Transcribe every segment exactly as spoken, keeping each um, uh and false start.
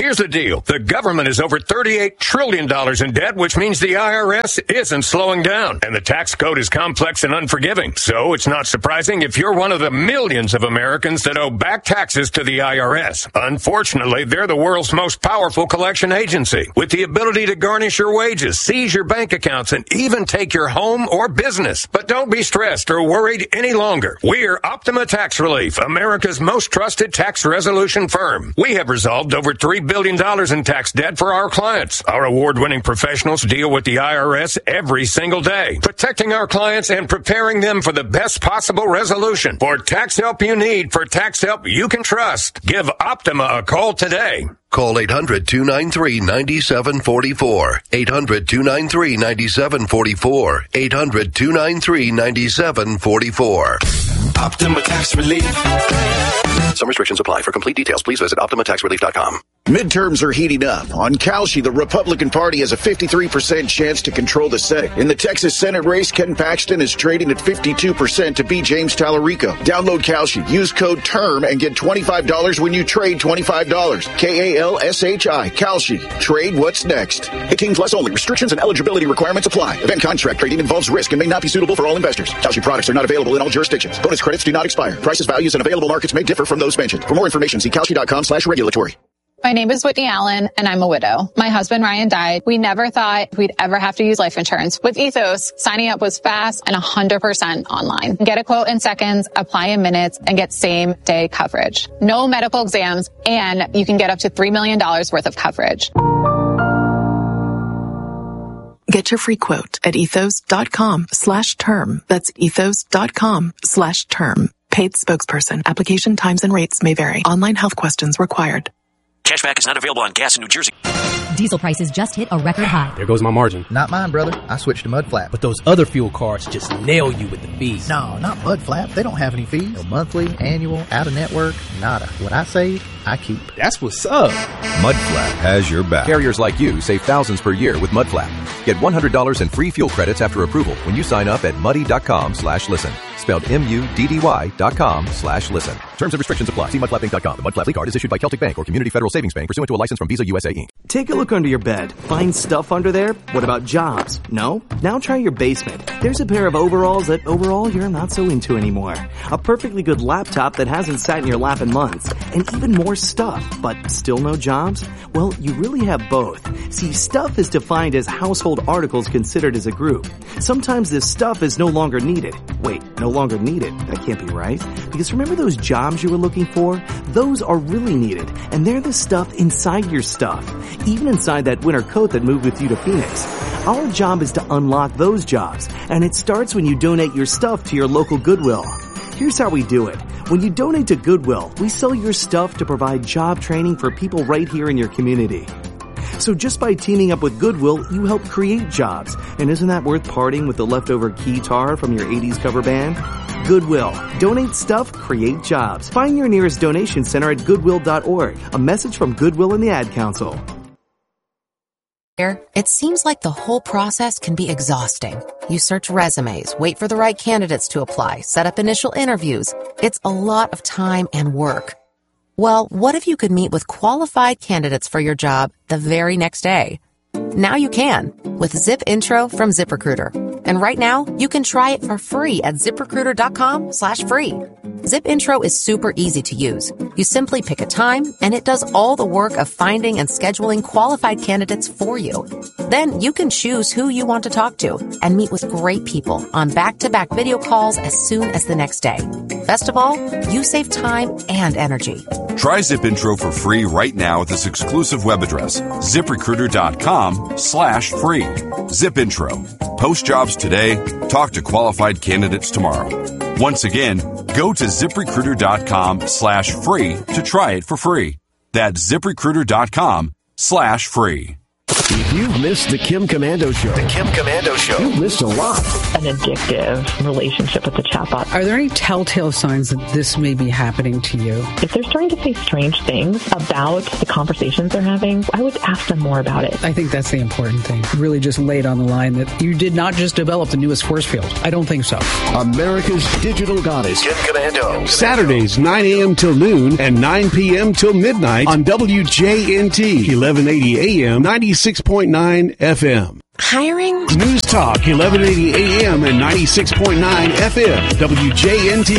Here's the deal. The government is over thirty-eight trillion dollars in debt, which means the I R S isn't slowing down. And the tax code is complex and unforgiving. So it's not surprising if you're one of the millions of Americans that owe back taxes to the I R S. Unfortunately, they're the world's most powerful collection agency, with the ability to garnish your wages, seize your bank accounts, and even take your home or business. But don't be stressed or worried any longer. We're Optima Tax Relief, America's most trusted tax resolution firm. We have resolved over three billion dollars in tax debt for our clients. Our award-winning professionals deal with the I R S every single day, protecting our clients and preparing them for the best possible resolution. For tax help you need, for tax help you can trust, give Optima a call today. Call eight hundred, two nine three, nine seven four four. eight hundred, two nine three, nine seven four four. eight hundred, two nine three, nine seven four four. Optima Tax Relief. Some restrictions apply. For complete details, please visit optima tax relief dot com. Midterms are heating up. On Kalshi, the Republican Party has a fifty-three percent chance to control the Senate. In the Texas Senate race, Ken Paxton is trading at fifty-two percent to beat James Tallarico. Download Kalshi. Use code TERM and get twenty-five dollars when you trade twenty-five dollars. K A L S H I. Kalshi. Trade what's next. eighteen plus only. Restrictions and eligibility requirements apply. Event contract trading involves risk and may not be suitable for all investors. Kalshi products are not available in all jurisdictions. Bonus credits do not expire. Prices, values, and available markets may differ from those mentioned. For more information, see kalshi.com slash regulatory. My name is Whitney Allen, and I'm a widow. My husband, Ryan, died. We never thought we'd ever have to use life insurance. With Ethos, signing up was fast and one hundred percent online. Get a quote in seconds, apply in minutes, and get same-day coverage. No medical exams, and you can get up to three million dollars worth of coverage. Get your free quote at ethos.com slash term. That's ethos.com slash term. Paid spokesperson. Application times and rates may vary. Online health questions required. Cashback is not available on gas in New Jersey. Diesel prices just hit a record high. There goes my margin. Not mine, brother. I switched to Mudflap. But those other fuel cards just nail you with the fees. No, not Mudflap. They don't have any fees. No monthly, annual, out-of-network, nada. What I save, I keep. That's what's up. Mudflap has your back. Carriers like you save thousands per year with Mudflap. Get one hundred dollars in free fuel credits after approval when you sign up at muddy.com slash listen. Spelled M-U-D-D-Y dot com slash listen. Terms and restrictions apply. See mudflap inc dot com. The Mudflap Lead Card is issued by Celtic Bank or Community Federal Savings Bank pursuant to a license from Visa U S A Incorporated. Take a look under your bed. Find stuff under there? What about jobs? No? Now try your basement. There's a pair of overalls that overall you're not so into anymore. A perfectly good laptop that hasn't sat in your lap in months. And even more stuff, but still no jobs? Well, you really have both. See, stuff is defined as household articles considered as a group. Sometimes this stuff is no longer needed. Wait, no longer needed? That can't be right. Because remember those jobs you were looking for? Those are really needed. And they're the stuff inside your stuff. Even inside that winter coat that moved with you to Phoenix. Our job is to unlock those jobs. And it starts when you donate your stuff to your local Goodwill. Here's how we do it. When you donate to Goodwill, we sell your stuff to provide job training for people right here in your community. So just by teaming up with Goodwill, you help create jobs. And isn't that worth parting with the leftover guitar from your eighties cover band? Goodwill. Donate stuff, create jobs. Find your nearest donation center at goodwill dot org. A message from Goodwill and the Ad Council. It seems like the whole process can be exhausting. You search resumes, wait for the right candidates to apply, set up initial interviews. It's a lot of time and work. Well, what if you could meet with qualified candidates for your job the very next day? Now you can with Zip Intro from ZipRecruiter. And right now, you can try it for free at ZipRecruiter.com slash free. Zip Intro is super easy to use. You simply pick a time, and it does all the work of finding and scheduling qualified candidates for you. Then you can choose who you want to talk to and meet with great people on back-to-back video calls as soon as the next day. Best of all, you save time and energy. Try Zip Intro for free right now at this exclusive web address, ZipRecruiter.com slash free. Zip Intro. Post jobs today. Talk to qualified candidates tomorrow. Once again, go to ZipRecruiter.com slash free to try it for free. That's ZipRecruiter.com slash free. You've missed the Kim Komando Show. The Kim Komando Show. You've missed a lot. An addictive relationship with the chatbot. Are there any telltale signs that this may be happening to you? If they're starting to say strange things about the conversations they're having, I would ask them more about it. I think that's the important thing. Really just laid on the line that you did not just develop the newest force field. I don't think so. America's digital goddess. Kim Komando. Saturdays, nine a.m. till noon and nine p.m. till midnight on W J N T, eleven eighty A M, ninety-six point nine F M. Hiring? News Talk, eleven eighty A M and ninety-six point nine F M, W J N T.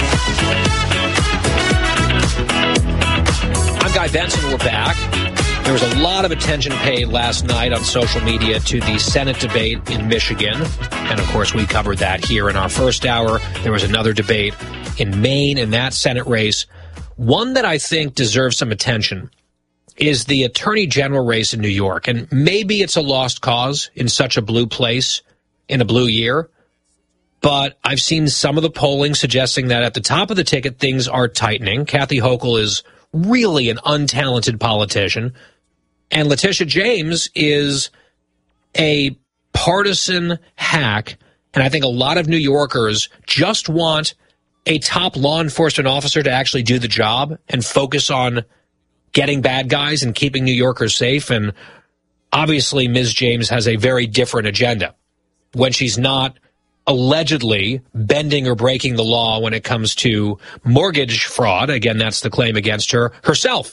I'm Guy Benson. We're back. There was a lot of attention paid last night on social media to the Senate debate in Michigan. And, of course, we covered that here in our first hour. There was another debate in Maine in that Senate race. One that I think deserves some attention is the Attorney General race in New York. And maybe it's a lost cause in such a blue place in a blue year. But I've seen some of the polling suggesting that at the top of the ticket, things are tightening. Kathy Hochul is really an untalented politician. And Letitia James is a partisan hack. And I think a lot of New Yorkers just want a top law enforcement officer to actually do the job and focus on getting bad guys and keeping New Yorkers safe. And obviously, Miz James has a very different agenda when she's not allegedly bending or breaking the law when it comes to mortgage fraud. Again, that's the claim against her herself.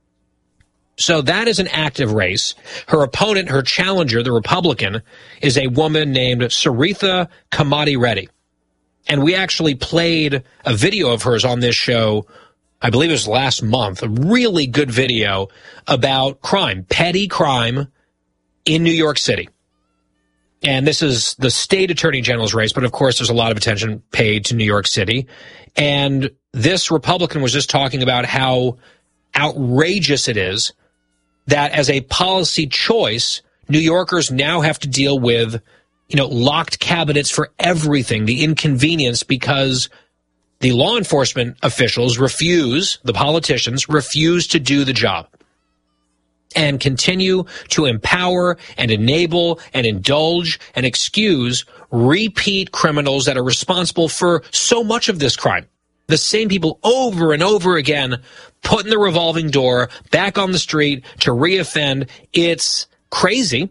So that is an active race. Her opponent, her challenger, the Republican, is a woman named Saritha Kamadi Reddy. And we actually played a video of hers on this show, I believe it was last month, a really good video about crime, petty crime in New York City. And this is the state attorney general's race, but of course there's a lot of attention paid to New York City. And this Republican was just talking about how outrageous it is that as a policy choice, New Yorkers now have to deal with, you know, locked cabinets for everything, the inconvenience, because the law enforcement officials refuse, the politicians refuse to do the job and continue to empower and enable and indulge and excuse repeat criminals that are responsible for so much of this crime. The same people over and over again put in the revolving door back on the street to reoffend. It's crazy.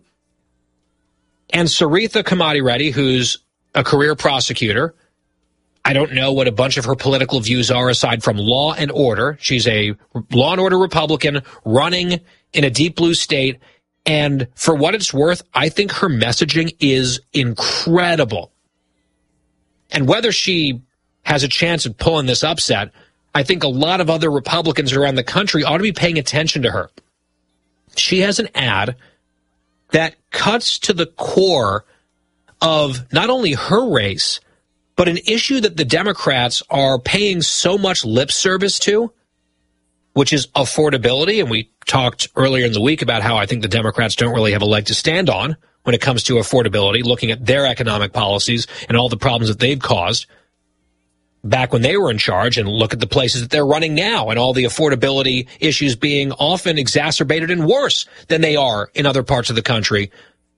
And Saritha Kamadi Reddy, who's a career prosecutor, I don't know what a bunch of her political views are aside from law and order. She's a law and order Republican running in a deep blue state. And for what it's worth, I think her messaging is incredible. And whether she has a chance of pulling this upset, I think a lot of other Republicans around the country ought to be paying attention to her. She has an ad that cuts to the core of not only her race, but an issue that the Democrats are paying so much lip service to, which is affordability. And we talked earlier in the week about how I think the Democrats don't really have a leg to stand on when it comes to affordability, looking at their economic policies and all the problems that they've caused back when they were in charge, and look at the places that they're running now and all the affordability issues being often exacerbated and worse than they are in other parts of the country.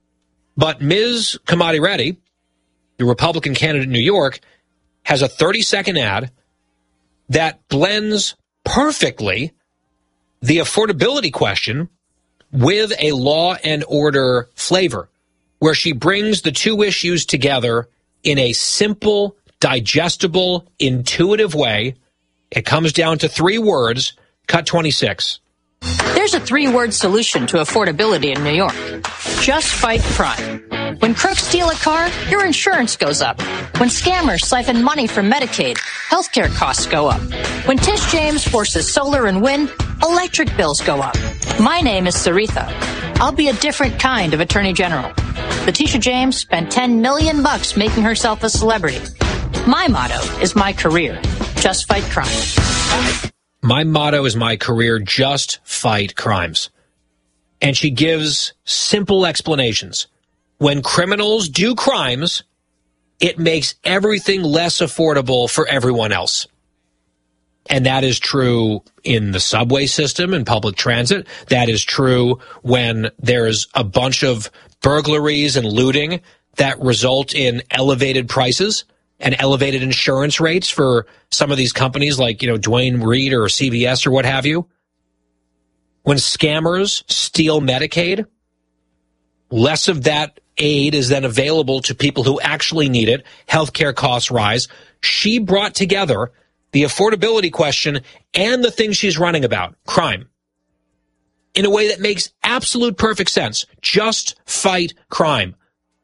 But Miz Kamadi Reddy, the Republican candidate in New York, has a thirty-second ad that blends perfectly the affordability question with a law and order flavor, where she brings the two issues together in a simple, digestible, intuitive way. It comes down to three words. Cut twenty-six. There's a three-word solution to affordability in New York. Just fight crime. When crooks steal a car, your insurance goes up. When scammers siphon money from Medicaid, healthcare costs go up. When Tish James forces solar and wind, electric bills go up. My name is Saritha. I'll be a different kind of attorney general. Letitia James spent ten million bucks making herself a celebrity. My motto is my career. Just fight crime. My motto is my career. Just fight crimes. And she gives simple explanations. When criminals do crimes, it makes everything less affordable for everyone else. And that is true in the subway system and public transit. That is true when there's a bunch of burglaries and looting that result in elevated prices and elevated insurance rates for some of these companies like, you know, Duane Reade or C V S or what have you. When scammers steal Medicaid, less of that aid is then available to people who actually need it. Healthcare costs rise. She brought together the affordability question and the thing she's running about, crime, in a way that makes absolute perfect sense. Just fight crime.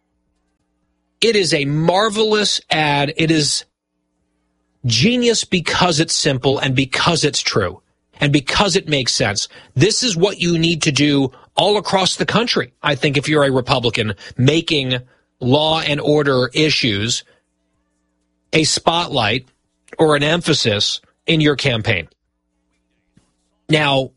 It is a marvelous ad. It is genius because it's simple and because it's true and because it makes sense. This is what you need to do all across the country, I think, if you're a Republican, making law and order issues a spotlight or an emphasis in your campaign. Now,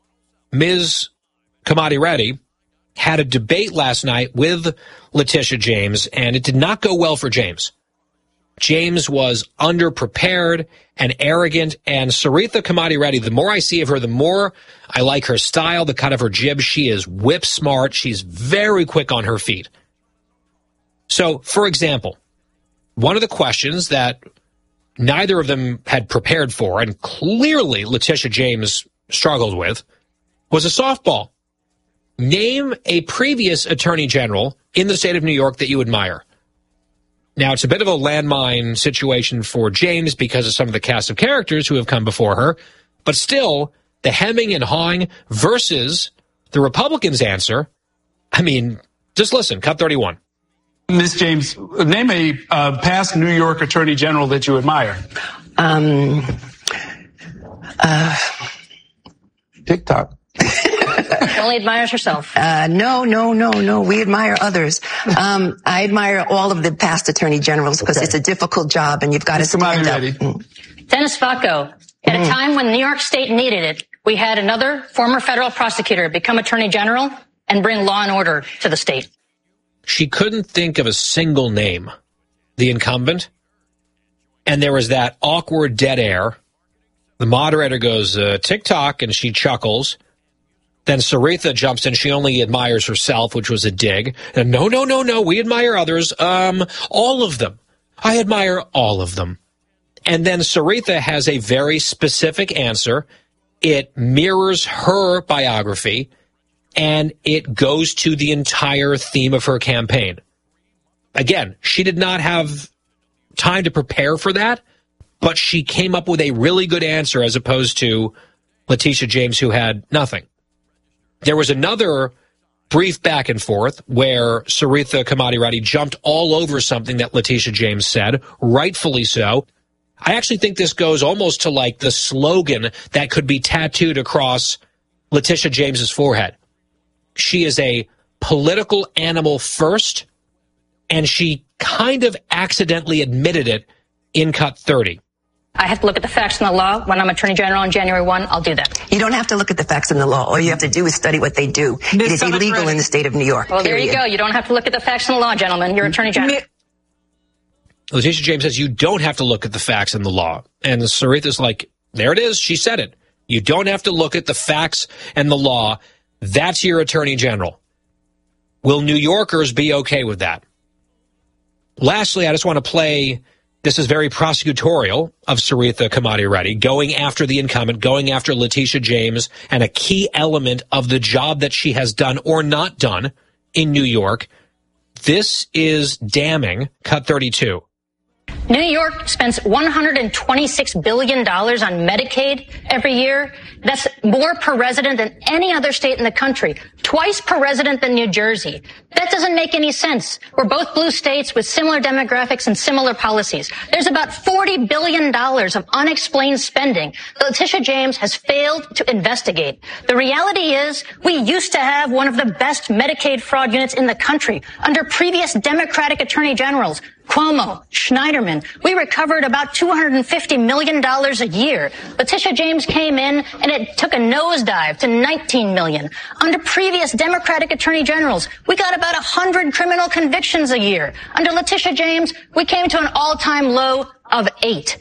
Miz Kamati Reddy had a debate last night with Letitia James, and it did not go well for James. James was underprepared and arrogant, and Saritha Kamati Reddy, the more I see of her, the more I like her style, the cut of her jib. She is whip smart. She's very quick on her feet. So, for example, one of the questions that neither of them had prepared for, and clearly Letitia James struggled with, was a softball. Name a previous attorney general in the state of New York that you admire. Now, it's a bit of a landmine situation for James because of some of the cast of characters who have come before her, but still, the hemming and hawing versus the Republicans' answer, I mean, just listen, cut thirty-one. Miz James, name a uh, past New York Attorney General that you admire. Um, uh, TikTok. Only admires herself. Uh, no, no, no, no. We admire others. Um, I admire all of the past attorney generals because okay. It's a difficult job and you've got to stand up. Mm. Dennis Facco, at mm. a time when New York State needed it, we had another former federal prosecutor become attorney general and bring law and order to the state. She couldn't think of a single name, the incumbent, and there was that awkward dead air. The moderator goes, uh, TikTok, and she chuckles. Then Saritha jumps in. She only admires herself, which was a dig. And no, no, no, no, we admire others. Um, all of them. I admire all of them. And then Saritha has a very specific answer. It mirrors her biography, and it goes to the entire theme of her campaign. Again, she did not have time to prepare for that, but she came up with a really good answer as opposed to Letitia James, who had nothing. There was another brief back and forth where Saritha Kamati Reddy jumped all over something that Letitia James said, rightfully so. I actually think this goes almost to like the slogan that could be tattooed across Letitia James's forehead. She is a political animal first, and she kind of accidentally admitted it in cut thirty. I have to look at the facts and the law. When I'm Attorney General on January first, I'll do that. You don't have to look at the facts and the law. All you have to do is study what they do. It is illegal in the state of New York. Well, there you go. You don't have to look at the facts and the law, gentlemen. You're Attorney General. Letitia James says you don't have to look at the facts and the law. And Saritha's like, there it is. She said it. You don't have to look at the facts and the law. That's your Attorney General. Will New Yorkers be okay with that? Lastly, I just want to play... This is very prosecutorial of Saritha Kamati Reddy, going after the incumbent, going after Letitia James, and a key element of the job that she has done or not done in New York. This is damning. Cut thirty-two. New York spends one hundred twenty-six billion dollars on Medicaid every year. That's more per resident than any other state in the country. Twice per resident than New Jersey. That doesn't make any sense. We're both blue states with similar demographics and similar policies. There's about forty billion dollars of unexplained spending that Letitia James has failed to investigate. The reality is we used to have one of the best Medicaid fraud units in the country under previous Democratic attorney generals. Cuomo, Schneiderman, we recovered about two hundred fifty million dollars a year. Letitia James came in and it took a nosedive to nineteen million dollars. Under previous Democratic attorney generals, we got about one hundred criminal convictions a year. Under Letitia James, we came to an all-time low of eight.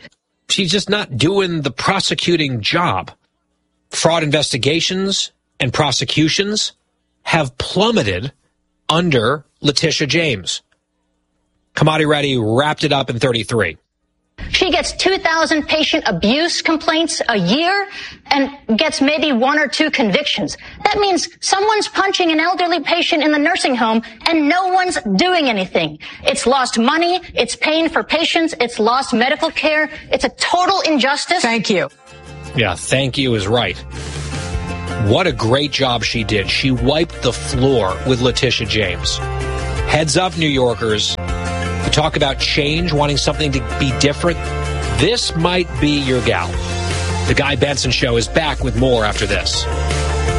she's just not doing the prosecuting job. Fraud investigations and prosecutions have plummeted under Letitia James. Kamadi Reddy wrapped it up in thirty-three. She gets two thousand patient abuse complaints a year and gets maybe one or two convictions. That means someone's punching an elderly patient in the nursing home and no one's doing anything. It's lost money. It's pain for patients. It's lost medical care. It's a total injustice. Thank you. Yeah, thank you is right. What a great job she did. She wiped the floor with Letitia James. Heads up, New Yorkers. To talk about change, wanting something to be different, this might be your gal. The Guy Benson Show is back with more after this.